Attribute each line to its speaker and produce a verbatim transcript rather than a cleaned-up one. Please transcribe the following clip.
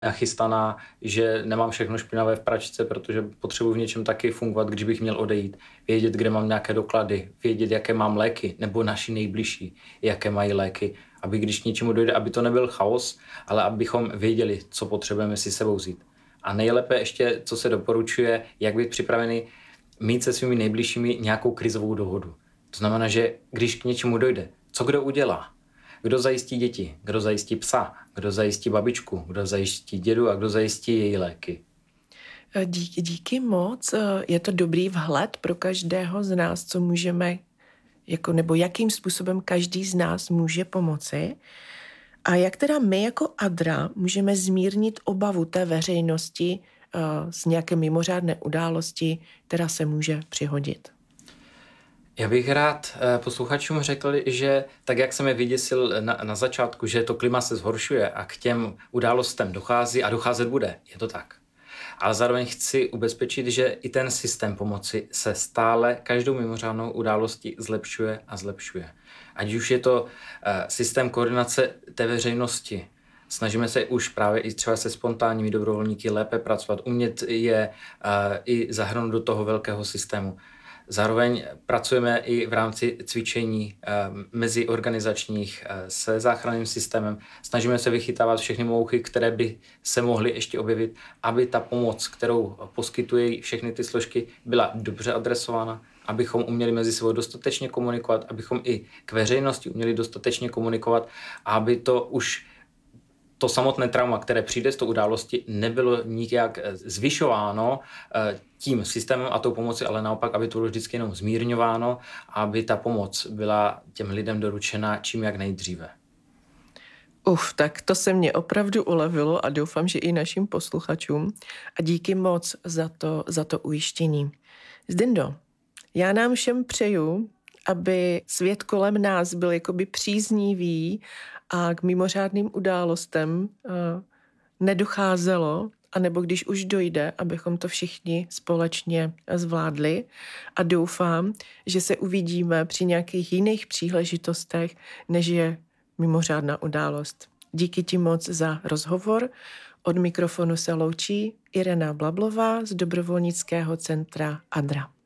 Speaker 1: nachystaná, že nemám všechno špinavé v pračce, protože potřebuji v něčem taky fungovat, když bych měl odejít. Vědět, kde mám nějaké doklady, vědět, jaké mám léky, nebo naši nejbližší, jaké mají léky, aby když k něčemu dojde, aby to nebyl chaos, ale abychom věděli, co potřebujeme si sebou vzít. A nejlépe ještě, co se doporučuje, jak být připravený mít se svými nejbližšími nějakou krizovou dohodu. To znamená, že když k něčemu dojde, co kdo udělá? Kdo zajistí děti, kdo zajistí psa, kdo zajistí babičku, kdo zajistí dědu a kdo zajistí její léky.
Speaker 2: Díky, díky moc. Je to dobrý vhled pro každého z nás, co můžeme, jako, nebo jakým způsobem každý z nás může pomoci. A jak teda my jako Adra můžeme zmírnit obavu té veřejnosti uh, z nějaké mimořádné události, která se může přihodit?
Speaker 1: Já bych rád posluchačům řekl, že tak, jak jsem je vyděsil na, na začátku, že to klima se zhoršuje a k těm událostem dochází a docházet bude, je to tak. Ale zároveň chci ubezpečit, že i ten systém pomoci se stále každou mimořádnou událostí zlepšuje a zlepšuje. Ať už je to uh, systém koordinace té veřejnosti, snažíme se už právě i třeba se spontánními dobrovolníky lépe pracovat, umět je uh, i zahrnout do toho velkého systému. Zároveň pracujeme i v rámci cvičení eh, meziorganizačních eh, se záchranným systémem. Snažíme se vychytávat všechny mouchy, které by se mohly ještě objevit, aby ta pomoc, kterou poskytují všechny ty složky, byla dobře adresována, abychom uměli mezi sebou dostatečně komunikovat, abychom i k veřejnosti uměli dostatečně komunikovat a aby to už to samotné trauma, které přijde z toho události, nebylo nikjak zvyšováno tím systémem a tou pomocí, ale naopak, aby to bylo vždycky jenom zmírňováno, aby ta pomoc byla těm lidem doručena čím jak nejdříve.
Speaker 2: Uf, tak to se mě opravdu ulevilo a doufám, že i našim posluchačům. A díky moc za to, za to ujištění. Zdendo, já nám všem přeju, aby svět kolem nás byl jakoby příznivý a k mimořádným událostem uh, nedocházelo, anebo když už dojde, abychom to všichni společně zvládli. A doufám, že se uvidíme při nějakých jiných příležitostech, než je mimořádná událost. Díky ti moc za rozhovor. Od mikrofonu se loučí Irena Blablová z dobrovolnického centra Adra.